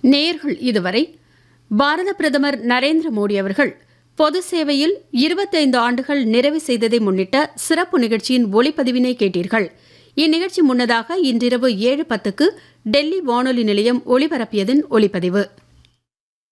நேயர்கள் இதுவரை பாரத பிரதமர் நரேந்திர மோடி அவர்கள் பொது சேவையில் 25 ஆண்டுகள் நிறைவு செய்ததை முன்னிட்ட சிறப்பு நிகழ்ச்சியின் ஒளிப்பதிவினை கேட்டீர்கள். இந்நிகழ்ச்சி முன்னதாக இன்றிரவு 7:10க்கு டெல்லி வானொலி நிலையம் ஒளிபரப்பியதன் ஒளிப்பதிவு.